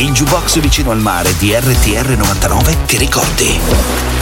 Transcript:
Il jukebox vicino al mare di RTR 99 che ricordi.